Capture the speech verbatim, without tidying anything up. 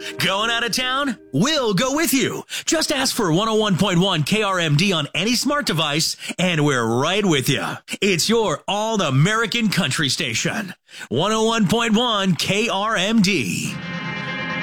Going out of town? We'll go with you. Just ask for one oh one point one K R M D on any smart device, and we're right with you. It's your all-American country station. one oh one point one K R M D.